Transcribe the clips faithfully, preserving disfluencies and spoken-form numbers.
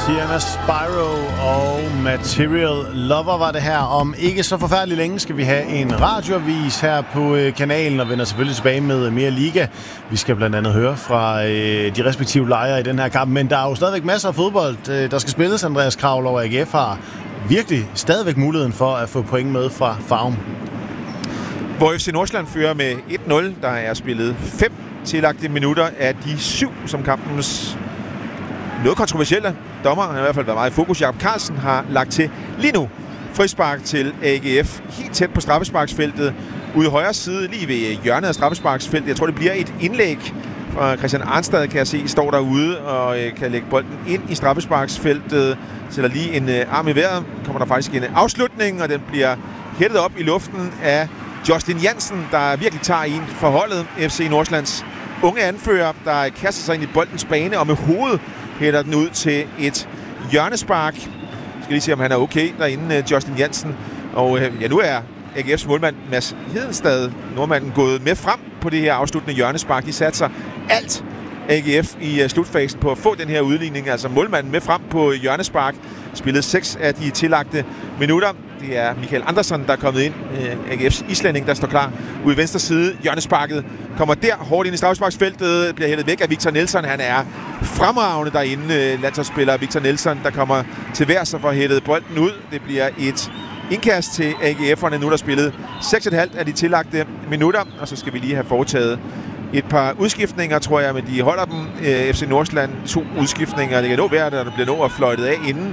Sienna Spyro og Material Lover var det her. Om ikke så forfærdeligt længe skal vi have en radioavis her på kanalen og vender selvfølgelig tilbage med mere liga. Vi skal blandt andet høre fra øh, de respektive lejre i den her kamp, men der er jo stadigvæk masser af fodbold, øh, der skal spilles. Andreas Kravl over A G F har virkelig stadigvæk muligheden for at få point med fra Farum. Hvor F C Nordsjælland fører med et nul. Der er spillet fem tillagte minutter af de syv, som kampens noget kontroversielle dommer, han har i hvert fald været meget i fokus, Jakob Carlsen, har lagt til lige nu. Frispark til A G F, helt tæt på straffesparksfeltet, ude i højre side, lige ved hjørnet af straffesparksfeltet. Jeg tror, det bliver et indlæg fra Christian Arnstad, kan jeg se, står derude og øh, kan lægge bolden ind i straffesparksfeltet. Sætter lige en øh, arm i vejret. Kommer der faktisk en afslutning, og den bliver hættet op i luften af Justin Jansen, der virkelig tager en for holdet. F C Nordsjællands unge anfører, der kaster sig ind i boldens bane og med hovedet hætter den ud til et hjørnespark. Jeg skal lige se, om han er okay derinde, Justin Jansen. Og ja, nu er A G F's målmand Mads Hedenstad, nordmanden, gået med frem på det her afsluttende hjørnespark. De satser alt A G F i slutfasen på at få den her udligning. Altså målmanden med frem på hjørnespark. Spillet seks af de tillagte minutter. Det er Michael Andersen, der er kommet ind. A G F's islænding, der står klar ude i venstre side. Hjørnesparket kommer der hårdt ind i straffesparksfeltet. Bliver hældet væk af Victor Nelson. Han er fremragende derinde, landsholdsspiller Victor Nelson, der kommer til værs og får hættet bolden ud. Det bliver et indkast til A G F'erne nu, der spillet seks komma fem af de tillagte minutter. Og så skal vi lige have foretaget et par udskiftninger, tror jeg, men de holder dem. F C Nordsjælland, to udskiftninger. Det kan nå være, at der bliver nå at fløjtet af inden.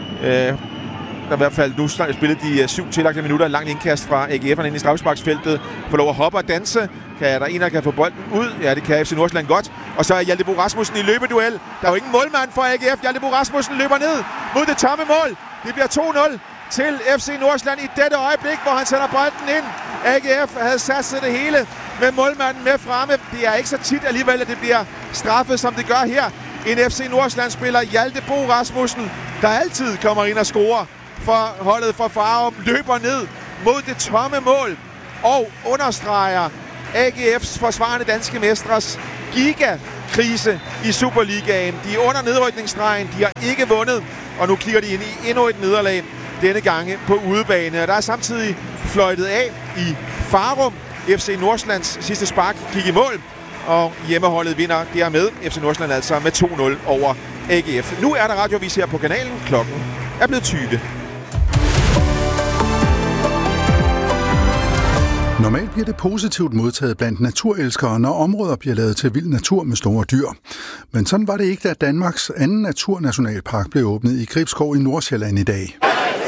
Der i hvert fald nu spillet de syv tillagte minutter. Langt indkast fra A G F'erne ind i straffesparksfeltet. Får lov at hoppe og danse. Kan der en, der kan få bolden ud? Ja, det kan F C Nordsjælland godt. Og så er Hjalte Bo Rasmussen i løbeduel. Der er jo ingen målmand for A G F. Hjalte Bo Rasmussen løber ned mod det tomme mål. Det bliver to nul til F C Nordsjælland i dette øjeblik, hvor han sætter bolden ind. A G F havde satset det hele med målmanden med fremme. Det er ikke så tit alligevel, at det bliver straffet, som det gør her. En F C Nordsjælland-spiller, Hjalte Bo Rasmussen, der altid kommer ind og scorer for holdet fra Farum, løber ned mod det tomme mål og understreger A G F's forsvarende danske mestres gigakrise i Superligaen. De er under nedrykningsstregen, de har ikke vundet, og nu kigger de ind i endnu et nederlag, denne gange på udebane. Der er samtidig fløjtet af i Farum. F C Nordsjællands sidste spark gik i mål, og hjemmeholdet vinder dermed F C Nordsjælland altså med to nul over A G F. Nu er der radioavis her på kanalen. Klokken er blevet tyve. Normalt bliver det positivt modtaget blandt naturelskere, når områder bliver lavet til vild natur med store dyr. Men sådan var det ikke, da Danmarks anden naturnationalpark blev åbnet i Gribskov i Nordsjælland i dag.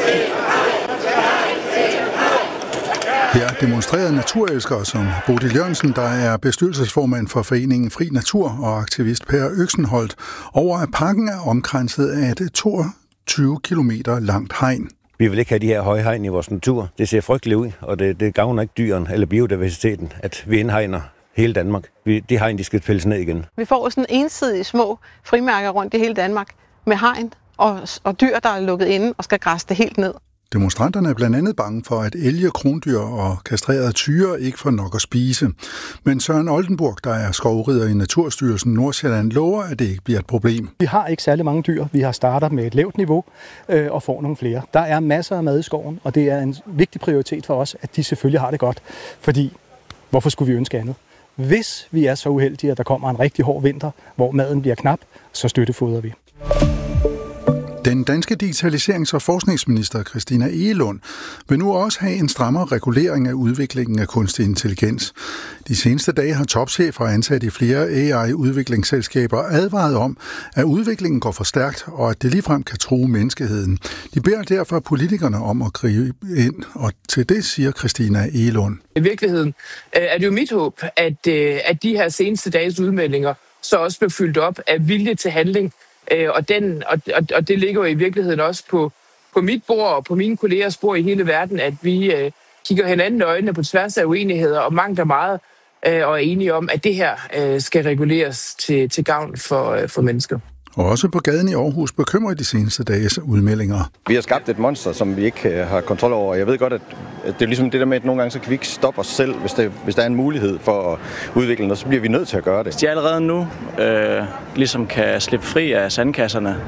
Her demonstrerede naturelskere som Bodil Jørgensen, der er bestyrelsesformand for foreningen Fri Natur, og aktivist Per Øksenholt, over at parken er omkranset af et toogtyve kilometer langt hegn. Vi vil ikke have de her høje hegn i vores natur. Det ser frygteligt ud, og det, det gavner ikke dyren eller biodiversiteten, at vi indhegner hele Danmark. Vi, de hegn, de skal pilles ned igen. Vi får sådan ensidige små frimærker rundt i hele Danmark med hegn og, og dyr, der er lukket inde og skal græsse det helt ned. Demonstranterne er blandt andet bange for, at elge, krondyr og kastrerede tyre ikke får nok at spise. Men Søren Oldenburg, der er skovrider i Naturstyrelsen Nordsjælland, lover, at det ikke bliver et problem. Vi har ikke særlig mange dyr. Vi har startet med et lavt niveau øh, og får nogle flere. Der er masser af mad i skoven, og det er en vigtig prioritet for os, at de selvfølgelig har det godt. Fordi, hvorfor skulle vi ønske andet? Hvis vi er så uheldige, at der kommer en rigtig hård vinter, hvor maden bliver knap, så støttefodrer vi. Den danske digitaliserings- og forskningsminister Christina Egelund vil nu også have en strammere regulering af udviklingen af kunstig intelligens. De seneste dage har topchefer ansat i flere A I-udviklingsselskaber advaret om, at udviklingen går for stærkt, og at det ligefrem kan true menneskeheden. De beder derfor politikerne om at gribe ind, og til det siger Christina Egelund. I virkeligheden er det jo mit håb, at, at de her seneste dages udmeldinger så også bliver fyldt op af vilje til handling. Og, den, og, og det ligger jo i virkeligheden også på, på mit bord og på mine kollegers bord i hele verden, at vi øh, kigger hinanden i øjnene på tværs af uenigheder og mangt og meget, øh, og er enige om, at det her øh, skal reguleres til, til gavn for, øh, for mennesker. Og også på gaden i Aarhus bekymrer de seneste dages udmeldinger. Vi har skabt et monster, som vi ikke har kontrol over. Jeg ved godt, at det er ligesom det der med, at nogle gange så kan vi ikke stoppe os selv, hvis, det, hvis der er en mulighed for at udvikle noget, så bliver vi nødt til at gøre det. Hvis de allerede nu øh, ligesom kan slippe fri af sandkasserne,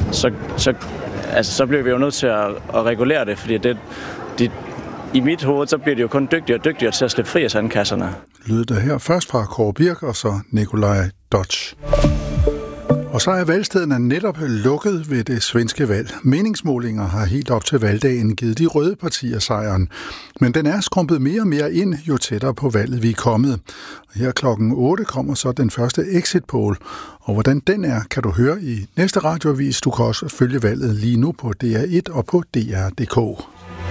så, så, altså, så bliver vi jo nødt til at, at regulere det, fordi det, det, i mit hoved, så bliver det jo kun dygtigere og dygtigere til at slippe fri af sandkasserne. Lyder det her først fra Kåre Birk og så Nikolaj Dodge. Og så er valgstederne netop lukket ved det svenske valg. Meningsmålinger har helt op til valgdagen givet de røde partier sejren. Men den er skrumpet mere og mere ind, jo tættere på valget vi er kommet. Og her klokken otte kommer så den første exit poll. Og hvordan den er, kan du høre i næste radioavis. Du kan også følge valget lige nu på D R et og på D R punktum D K.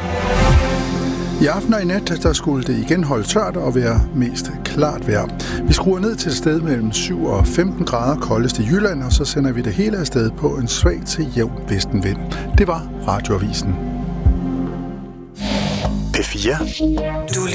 I aften og i nat, der skulle det igen holde tørt og være mest klart vejr. Vi skruer ned til et sted mellem syv og femten grader koldest i Jylland, og så sender vi det hele afsted på en svag til jævn vestenvind. Det var Radioavisen. P fire. Du